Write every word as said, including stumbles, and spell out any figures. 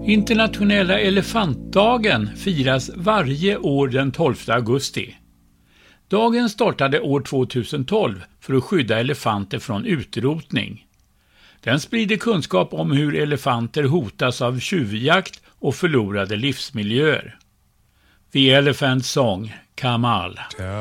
Internationella elefantdagen firas varje år den tolfte augusti. Dagen startade år tvåtusentolv för att skydda elefanter från utrotning. Den sprider kunskap om hur elefanter hotas av tjuvjakt och förlorade livsmiljöer. The Elephant Song, Kamal.